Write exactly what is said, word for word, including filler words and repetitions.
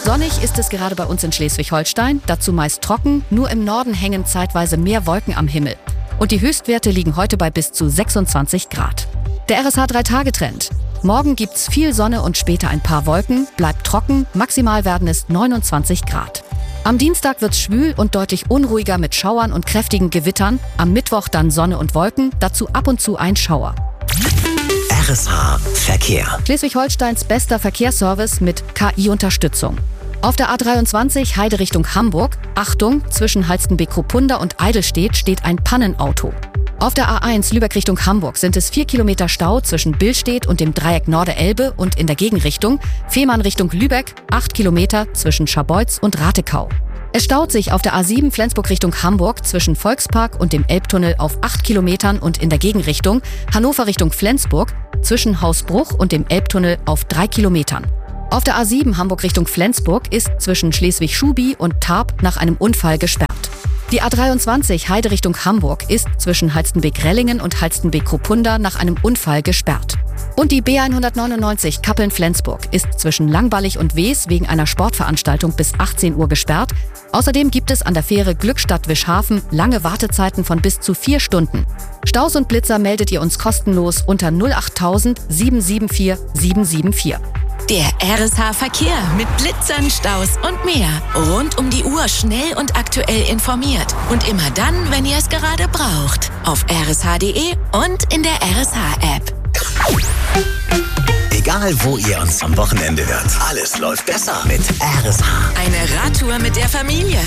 Sonnig ist es gerade bei uns in Schleswig-Holstein, dazu meist trocken, nur im Norden hängen zeitweise mehr Wolken am Himmel. Und die Höchstwerte liegen heute bei bis zu sechsundzwanzig Grad. Der R S H drei Tage Trend. Morgen gibt's viel Sonne und später ein paar Wolken, bleibt trocken, maximal werden es neunundzwanzig Grad. Am Dienstag wird's schwül und deutlich unruhiger mit Schauern und kräftigen Gewittern, am Mittwoch dann Sonne und Wolken, dazu ab und zu ein Schauer. R S H Verkehr. Schleswig-Holsteins bester Verkehrsservice mit K I-Unterstützung. Auf der A dreiundzwanzig Heide Richtung Hamburg, Achtung, zwischen Halstenbek-Kruppunda und Eidelstedt steht ein Pannenauto. Auf der A eins Lübeck Richtung Hamburg sind es vier Kilometer Stau zwischen Billstedt und dem Dreieck Norde-Elbe und in der Gegenrichtung Fehmarn Richtung Lübeck, acht Kilometer zwischen Scharbeutz und Ratekau. Es staut sich auf der A sieben Flensburg Richtung Hamburg zwischen Volkspark und dem Elbtunnel auf acht Kilometern und in der Gegenrichtung Hannover Richtung Flensburg zwischen Hausbruch und dem Elbtunnel auf drei Kilometern. Auf der A sieben Hamburg Richtung Flensburg ist zwischen Schleswig-Schubi und Tarp nach einem Unfall gesperrt. Die A dreiundzwanzig Heide Richtung Hamburg ist zwischen Halstenbek-Rellingen und Halstenbek-Kruppunda nach einem Unfall gesperrt. Und die B hundertneunundneunzig Kappeln-Flensburg ist zwischen Langballig und Wees wegen einer Sportveranstaltung bis achtzehn Uhr gesperrt. Außerdem gibt es an der Fähre Glückstadt-Wischhafen lange Wartezeiten von bis zu vier Stunden. Staus und Blitzer meldet ihr uns kostenlos unter null acht null null sieben sieben vier sieben sieben vier. Der R S H Verkehr mit Blitzern, Staus und mehr. Rund um die Uhr schnell und aktuell informiert. Und immer dann, wenn ihr es gerade braucht. Auf r s h punkt d e und in der R S H-App. Egal wo ihr uns am Wochenende hört, alles läuft besser mit R S H. Eine Radtour mit der Familie.